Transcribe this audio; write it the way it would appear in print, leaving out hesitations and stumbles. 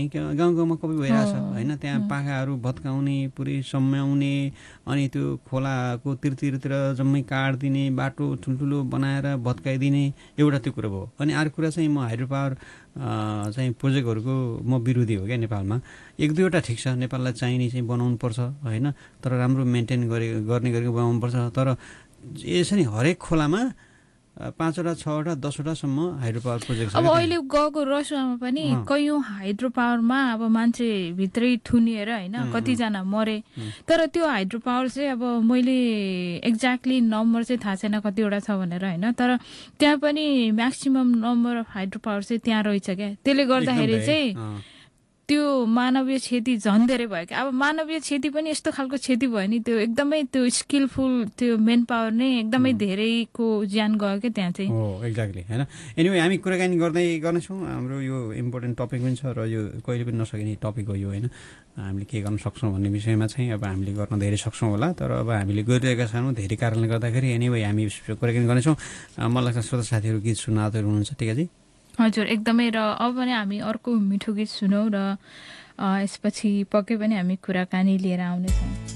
चाहिँ गाउँ कपी भइरहेछ होइन। त्यहाँ पाखाहरू भत्काउने, पुरै सम्याउने, अनि त्यो खोलाको तिरतिर जम्मै काटिदिने, बाटो ठुल्ठुलो बनाएर भत्काइदिने, एउटा त्यो कुरा भयो। अनि अर्को कुरा चाहिँ म हाइड्रो पावर चाहिँ प्रोजेक्टहरूको म विरोधी हो क्या नेपालमा। एक दुईवटा ठिक छ, नेपाललाई चाहिने चाहिँ बनाउनु पर्छ होइन, तर राम्रो मेन्टेन गर्ने गरेको बनाउनु पर्छ। तर यसरी हरेक खोलामा 5वटा 6वटा 10वटासम्म हाइड्रो पावर प्रोजेक्ट छ। अब अहिले गएको रसुवामा पनि कैयौँ हाइड्रो पावरमा अब मान्छे भित्रै थुनिएर होइन कतिजना मरे। तर त्यो हाइड्रो पावर चाहिँ अब मैले एक्ज्याक्टली नम्बर चाहिँ थाहा छैन कतिवटा छ भनेर होइन, तर त्यहाँ पनि maximum number of hydro power चाहिँ त्यहाँ रहेछ क्या। त्यसले गर्दाखेरि चाहिँ त्यो मानवीय क्षति झन् धेरै भयो क्या। अब मानवीय क्षति पनि यस्तो खालको क्षति भयो नि, त्यो एकदमै त्यो स्किलफुल त्यो मेन पावर नै एकदमै धेरैको ज्यान गयो क्या त्यहाँ चाहिँ। हो एक्ज्याक्टली होइन। एनिवे हामी कुराकानी गर्नेछौँ, हाम्रो यो इम्पोर्टेन्ट टपिक पनि छ र यो कहिले पनि नसकिने टपिक हो यो होइन। हामीले के गर्न सक्छौँ भन्ने विषयमा चाहिँ अब हामीले गर्न धेरै सक्छौँ होला, तर अब हामीले गरिरहेका छैनौँ धेरै कारणले गर्दाखेरि। एनिवे हामी कुराकानी गर्नेछौँ। मलाई लाग्छ श्रोता साथीहरू गीत सुन्न आतुर हुनुहुन्छ टिकाजी? हजुर एकदमै। र अब भने हामी अर्को मिठो गीत सुनौँ र यसपछि पक्कै पनि हामी कुराकानी लिएर आउनेछौँ।